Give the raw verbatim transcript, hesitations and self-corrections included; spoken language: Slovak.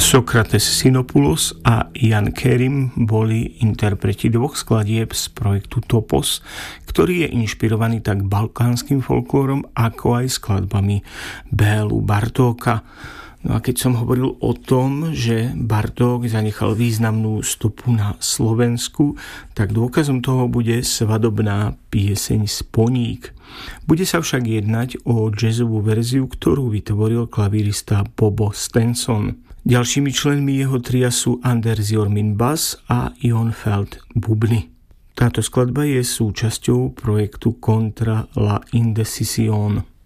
Sokrates Sinopoulos a Jan Kerim boli interpreti dvoch skladieb z projektu Topos, ktorý je inšpirovaný tak balkánskym folklórom, ako aj skladbami Bélu Bartóka. No a keď som hovoril o tom, že Bartók zanechal významnú stopu na Slovensku, tak dôkazom toho bude svadobná pieseň Sponík. Bude sa však jednať o jazzovú verziu, ktorú vytvoril klavírista Bobo Stenson. Ďalšími členmi jeho tria sú Anders Jormin bass a Jon Feld bubny. Táto skladba je súčasťou projektu Contra la Indecisión.